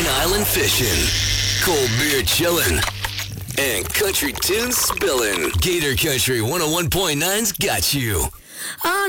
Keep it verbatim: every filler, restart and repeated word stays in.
Pine Island fishing, cold beer chilling, and country tunes spilling. Gator Country one oh one point nine's got you. Oh,